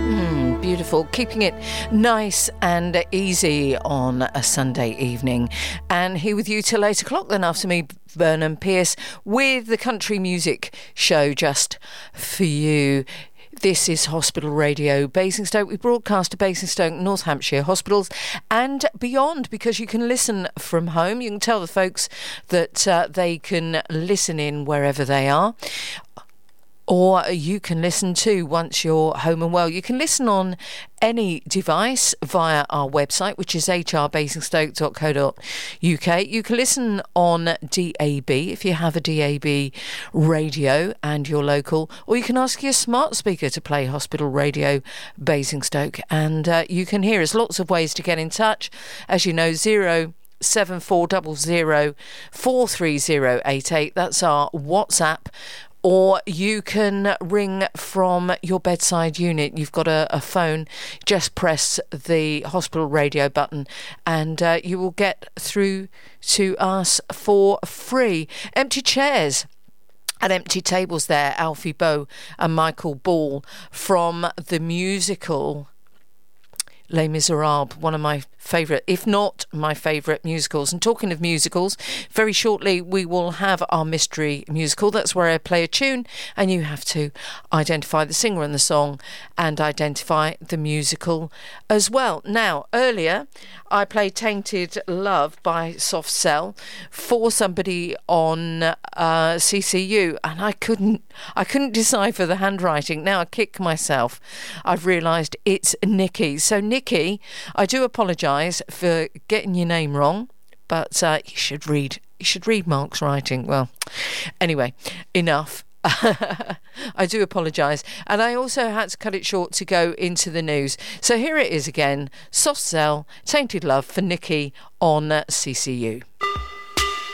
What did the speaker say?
Beautiful, keeping it nice and easy on a Sunday evening. And here with you till 8 o'clock then, after me, Vernon Pierce, with the country music show just for you. This is Hospital Radio Basingstoke. We broadcast to Basingstoke, North Hampshire hospitals and beyond, because you can listen from home. You can tell the folks that they can listen in wherever they are. Or you can listen to once you're home and well. You can listen on any device via our website, which is hrbasingstoke.co.uk. You can listen on DAB if you have a DAB radio and you're local, or you can ask your smart speaker to play Hospital Radio Basingstoke, and you can hear us. Lots of ways to get in touch. As you know, 07400 43088. That's our WhatsApp. Or you can ring from your bedside unit. You've got a phone, just press the hospital radio button and you will get through to us for free. Empty chairs and empty tables there. Alfie Boe and Michael Ball from the musical Les Miserables, one of my favourite, if not my favourite musicals. And talking of musicals, very shortly we will have our mystery musical. That's where I play a tune and you have to identify the singer and the song and identify the musical as well. Now, earlier I played Tainted Love by Soft Cell for somebody on CCU, and I couldn't decipher the handwriting. Now I kick myself. I've realised it's Nikki. So Nikki, I do apologise for getting your name wrong, but you should read Mark's writing. Well, anyway, enough. I do apologise, and I also had to cut it short to go into the news. So here it is again, Soft Cell, Tainted Love for Nikki on CCU.